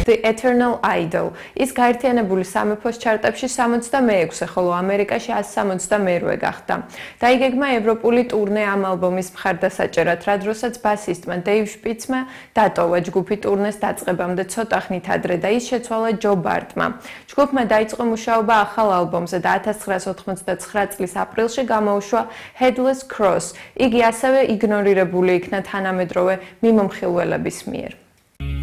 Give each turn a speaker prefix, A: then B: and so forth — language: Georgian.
A: The Eternal Idol. ის გაერთიანებული სამეფოს ჩარტებში 66-ე, ხოლო ამერიკაში 178-ე გახდა. დაიგეგმა ევროპული ტურნე ამ ალბომის მხარდასაჭერად, რა დროსაც ბასისტმა Dave Spitzმა დატოვა ჯგუფი ტურნეს დაწყებამდე ცოტა ხნით ადრე და ის შეცვალა ჯო ბარტმა. ჯგუფმა დაიწყო მუშაობა ახალ ალბომზე და 1989 წლის აპრილში გამოუშვა Headless Cross. იგი ასევე იგნორირებული იქნა თანამედროვე მიმომხილველების მიერ.